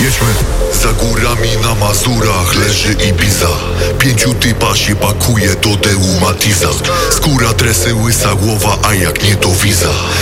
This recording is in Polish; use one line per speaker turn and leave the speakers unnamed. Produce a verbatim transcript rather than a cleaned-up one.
Jedźmy. Za górami na Mazurach leży Ibiza. Pięciu typa się pakuje do Deu Matiza. Skóra, dresy, łysa głowa, a jak nie to wiza.